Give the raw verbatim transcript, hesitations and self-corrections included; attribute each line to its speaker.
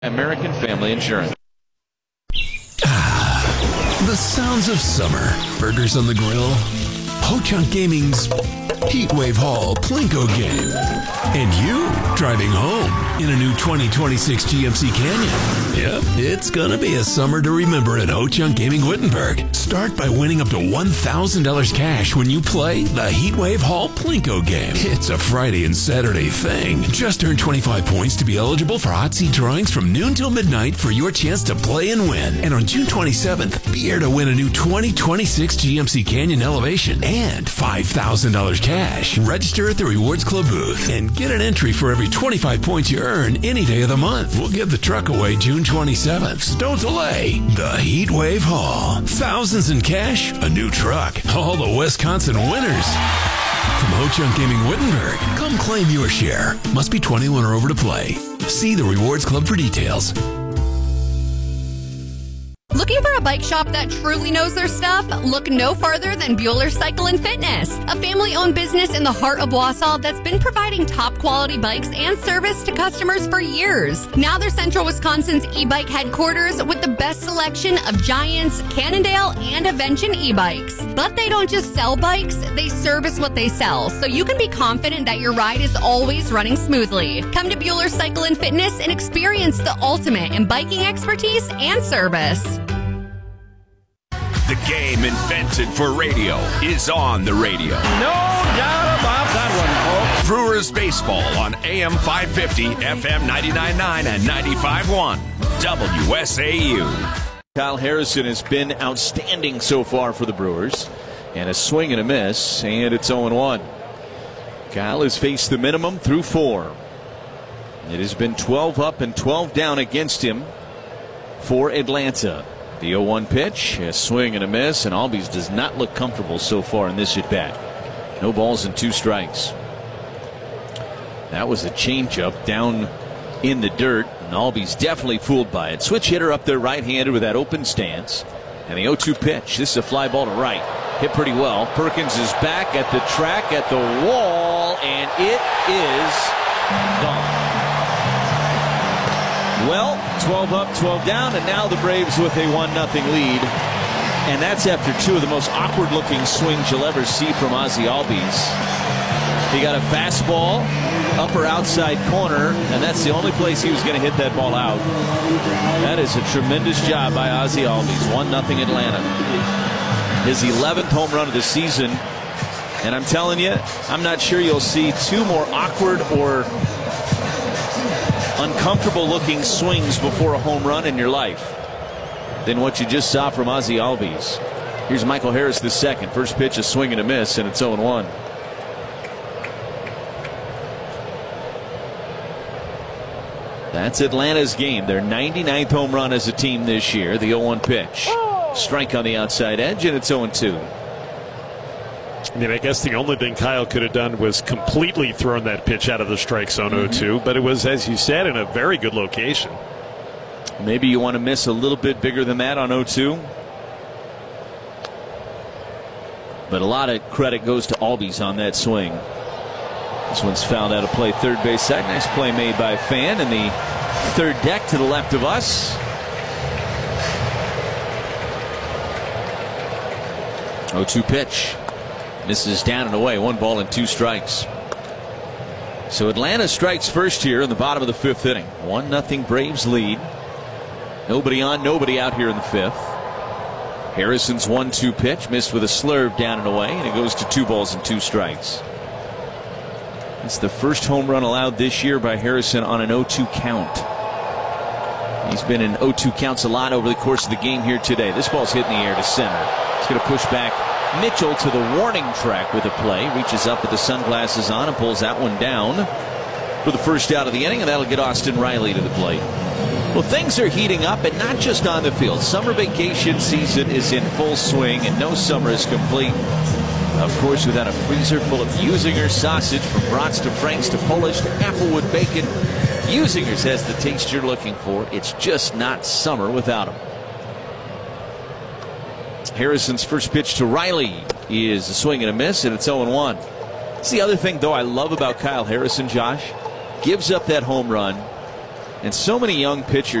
Speaker 1: American Family Insurance.
Speaker 2: Ah, the sounds of summer. Burgers on the grill. Ho-Chunk Gaming's Heatwave Hall Plinko game. And you driving home in a new twenty twenty-six G M C Canyon. Yep, it's gonna be a summer to remember at Ho-Chunk Gaming Wittenberg. Start by winning up to one thousand dollars cash when you play the Heatwave Hall Plinko game. It's a Friday and Saturday thing. Just earn twenty-five points to be eligible for hot seat drawings from noon till midnight for your chance to play and win. And on June twenty-seventh, be here to win a new twenty twenty-six G M C Canyon Elevation and five thousand dollars cash. Register at the Rewards Club booth and get an entry for every twenty-five points you earn any day of the month. We'll give the truck away June twenty-seventh. So don't delay. The Heatwave Hall. Thousands in cash, a new truck. All the Wisconsin winners. From Ho-Chunk Gaming Wittenberg, come claim your share. Must be twenty-one or over to play. See the Rewards Club for details.
Speaker 3: Looking for a bike shop that truly knows their stuff? Look no farther than Bueller Cycle and Fitness, a family-owned business in the heart of Wausau that's been providing top-quality bikes and service to customers for years. Now they're Central Wisconsin's e-bike headquarters with the best selection of Giants, Cannondale, and Avention e-bikes. But they don't just sell bikes, they service what they sell, so you can be confident that your ride is always running smoothly. Come to Bueller Cycle and Fitness and experience the ultimate in biking expertise and service.
Speaker 4: The game invented for radio is on the radio.
Speaker 1: No doubt about that one, folks.
Speaker 4: Brewers baseball on A M five fifty, F M ninety-nine point nine, and ninety-five point one W S A U.
Speaker 1: Kyle Harrison has been outstanding so far for the Brewers. And a swing and a miss, and it's oh and one. Kyle has faced the minimum through four. It has been twelve up and twelve down against him for Atlanta. The oh one pitch, a swing and a miss, and Albies does not look comfortable so far in this at-bat. No balls and two strikes. That was a changeup down in the dirt, and Albies definitely fooled by it. Switch hitter up there right-handed with that open stance. And the oh two pitch, this is a fly ball to right. Hit pretty well. Perkins is back at the track, at the wall, and it is gone. Well, twelve up, twelve down, and now the Braves with a one nothing lead. And that's after two of the most awkward-looking swings you'll ever see from Ozzie Albies. He got a fastball, upper outside corner, and that's the only place he was going to hit that ball out. That is a tremendous job by Ozzie Albies. one nothing Atlanta. His eleventh home run of the season. And I'm telling you, I'm not sure you'll see two more awkward or uncomfortable looking swings before a home run in your life than what you just saw from Ozzie Albies. Here's Michael Harris the second. First pitch, a swing and a miss, and it's oh and one. That's Atlanta's game. Their ninety-ninth home run as a team this year. The oh one pitch. Strike on the outside edge, and it's oh and two.
Speaker 5: I mean, I guess the only thing Kyle could have done was completely thrown that pitch out of the strike zone mm-hmm. oh two, but it was, as you said, in a very good location.
Speaker 1: Maybe you want to miss a little bit bigger than that on oh two. But a lot of credit goes to Albies on that swing. This one's fouled out of play, third base side. Nice play made by Fan in the third deck to the left of us. oh two pitch. Misses down and away. One ball and two strikes. So Atlanta strikes first here in the bottom of the fifth inning. One nothing Braves lead. Nobody on, nobody out here in the fifth. Harrison's one two pitch missed with a slurve down and away, and it goes to two balls and two strikes. It's the first home run allowed this year by Harrison on an oh two count. He's been in oh two counts a lot over the course of the game here today. This ball's hit in the air to center. It's going to push back Mitchell to the warning track with a play. Reaches up with the sunglasses on and pulls that one down for the first out of the inning, and that'll get Austin Riley to the plate. Well, things are heating up, and not just on the field. Summer vacation season is in full swing, and no summer is complete, of course, without a freezer full of Usinger sausage, from brats to franks to Polish to Applewood bacon. Usinger's has the taste you're looking for. It's just not summer without them. Harrison's first pitch to Riley is a swing and a miss, and it's oh and one. It's the other thing, though, I love about Kyle Harrison, Josh. Gives up that home run, And so many young pitchers